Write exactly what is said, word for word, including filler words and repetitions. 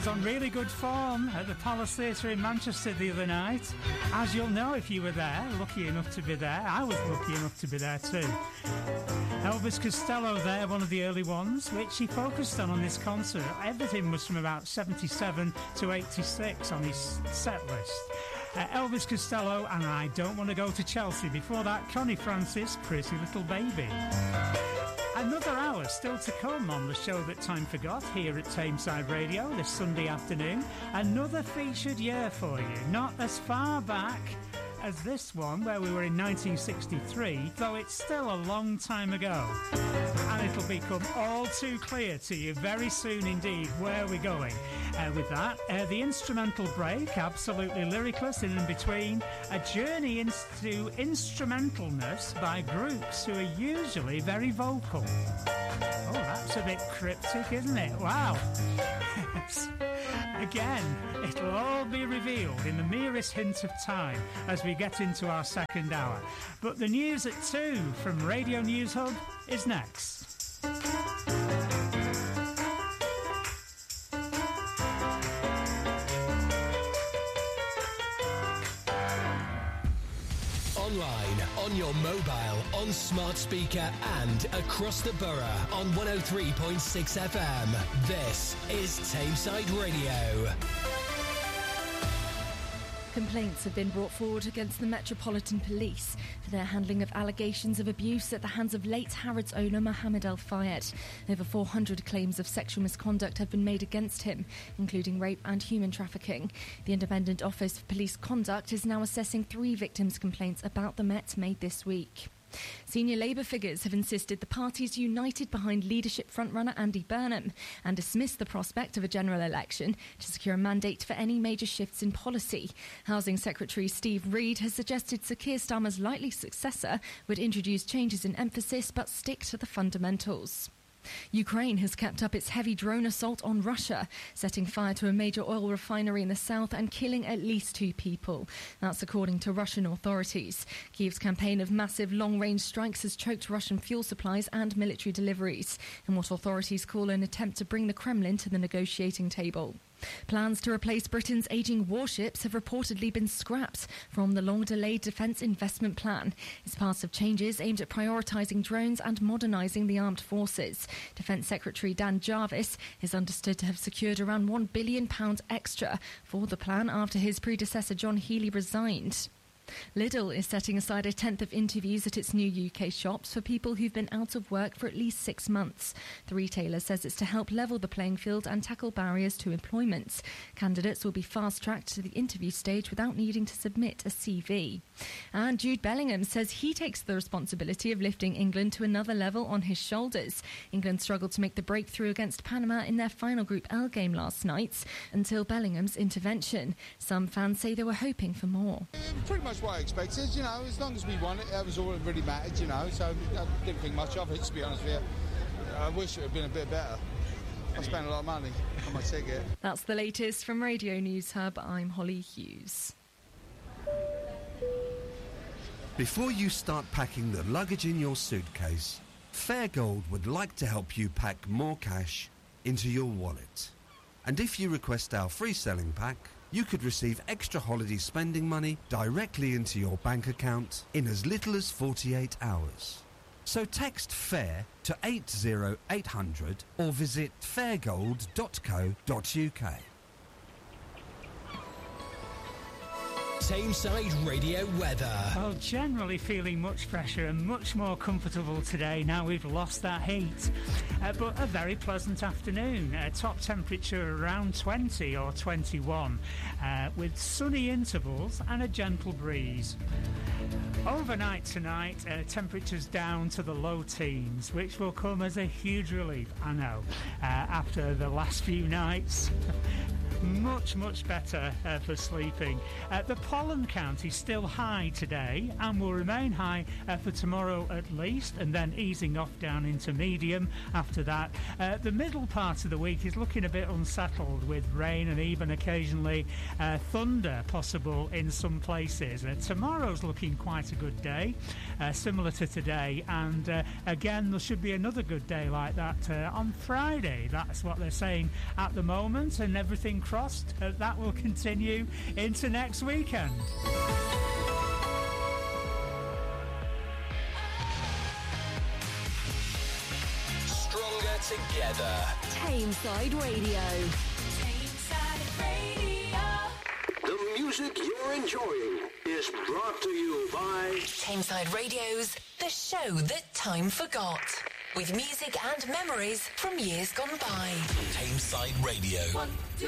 was on really good form at the Palace Theatre in Manchester the other night. As you'll know if you were there, lucky enough to be there. I was lucky enough to be there too. Elvis Costello there, one of the early ones, which he focused on on this concert. Everything was from about seventy-seven to eighty-six on his set list. Uh, Elvis Costello and I Don't Want to Go to Chelsea. Before that, Connie Francis, Pretty Little Baby. Another hour still to come on the show that time forgot here at Tameside Radio this Sunday afternoon. Another featured year for you, not as far back as this one where we were in nineteen sixty-three, though it's still a long time ago. And it'll become all too clear to you very soon indeed where we're going. Uh, with that, uh, the instrumental break, absolutely lyricless in and between, a journey into instrumentalness by groups who are usually very vocal. Oh, that's a bit cryptic, isn't it? Wow. Again, it'll all be revealed in the merest hint of time as we get into our second hour. But the news at two from Radio News Hub is next. Online, on your mobile, on smart speaker and across the borough on one oh three point six F M. This is Tameside Radio. Complaints have been brought forward against the Metropolitan Police for their handling of allegations of abuse at the hands of late Harrods owner Mohammed Al Fayed. Over four hundred claims of sexual misconduct have been made against him, including rape and human trafficking. The Independent Office for Police Conduct is now assessing three victims' complaints about the Met made this week. Senior Labour figures have insisted the party's united behind leadership frontrunner Andy Burnham and dismissed the prospect of a general election to secure a mandate for any major shifts in policy. Housing Secretary Steve Reid has suggested Sir Keir Starmer's likely successor would introduce changes in emphasis but stick to the fundamentals. Ukraine has kept up its heavy drone assault on Russia, setting fire to a major oil refinery in the south and killing at least two people. That's according to Russian authorities. Kyiv's campaign of massive long-range strikes has choked Russian fuel supplies and military deliveries, in what authorities call an attempt to bring the Kremlin to the negotiating table. Plans to replace Britain's ageing warships have reportedly been scrapped from the long-delayed Defence Investment Plan. It's part of changes aimed at prioritising drones and modernising the armed forces. Defence Secretary Dan Jarvis is understood to have secured around one billion pounds extra for the plan after his predecessor John Healey resigned. Lidl is setting aside a tenth of interviews at its new U K shops for people who've been out of work for at least six months. The retailer says it's to help level the playing field and tackle barriers to employment. Candidates will be fast-tracked to the interview stage without needing to submit a C V. And Jude Bellingham says he takes the responsibility of lifting England to another level on his shoulders. England struggled to make the breakthrough against Panama in their final Group L game last night until Bellingham's intervention. Some fans say they were hoping for more. Pretty much what I expected, you know, as long as we won it, that was all that really mattered, you know, so I didn't think much of it, to be honest with you. I wish it had been a bit better. I spent a lot of money on my ticket. That's the latest from Radio News Hub. I'm Holly Hughes. Before you start packing the luggage in your suitcase, Fairgold would like to help you pack more cash into your wallet. And if you request our free selling pack, you could receive extra holiday spending money directly into your bank account in as little as forty-eight hours. So text FAIR to eight zero eight hundred or visit fairgold dot co dot uk. Tameside Radio weather. Well, generally feeling much fresher and much more comfortable today now we've lost that heat. Uh, but a very pleasant afternoon. Uh, top temperature around twenty or twenty-one uh, with sunny intervals and a gentle breeze. Overnight tonight, uh, temperatures down to the low teens, which will come as a huge relief, I know, uh, after the last few nights. Much, much better uh, for sleeping. Uh, the Holland County still high today and will remain high uh, for tomorrow at least, and then easing off down into medium after that. Uh, the middle part of the week is looking a bit unsettled, with rain and even occasionally uh, thunder possible in some places. Uh, tomorrow's looking quite a good day, uh, similar to today, and uh, again there should be another good day like that uh, on Friday. That's what they're saying at the moment, and everything crossed, uh, that will continue into next weekend. Stronger together. Tameside Radio. Tameside Radio. The music you're enjoying is brought to you by Tameside Radio's The Show That Time Forgot. With music and memories from years gone by. Tameside Radio. One, two.